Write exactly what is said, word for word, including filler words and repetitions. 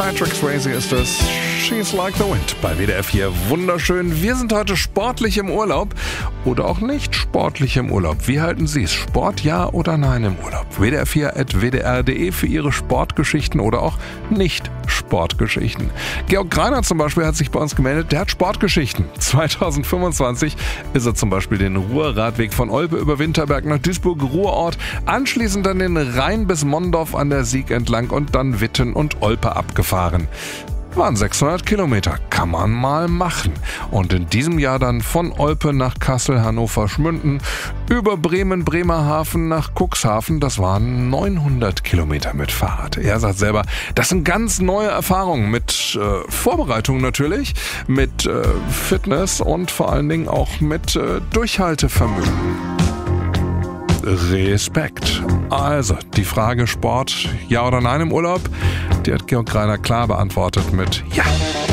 Patrick Swayze ist es. She's Like the Wind bei W D F hier. Wunderschön. Wir sind heute sportlich im Urlaub oder auch nicht sportlich im Urlaub. Wie halten Sie es? Sport ja oder nein im Urlaub? W D F vier at w d r punkt d e für Ihre Sportgeschichten oder auch nicht Sportgeschichten. Georg Greiner zum Beispiel hat sich bei uns gemeldet. Der hat Sportgeschichten. zwanzig fünfundzwanzig ist er zum Beispiel den Ruhrradweg von Olpe über Winterberg nach Duisburg-Ruhrort, anschließend dann den Rhein bis Mondorf an der Sieg entlang und dann Witten und Olpe abgefahren. Waren sechshundert Kilometer, kann man mal machen. Und in diesem Jahr dann von Olpe nach Kassel, Hannover, Schmünden, über Bremen, Bremerhaven nach Cuxhaven, das waren neunhundert Kilometer mit Fahrrad. Er sagt selber, das sind ganz neue Erfahrungen mit äh, Vorbereitung natürlich, mit äh, Fitness und vor allen Dingen auch mit äh, Durchhaltevermögen. Respekt. Also, die Frage Sport, ja oder nein im Urlaub, die hat Georg Greiner klar beantwortet mit Ja.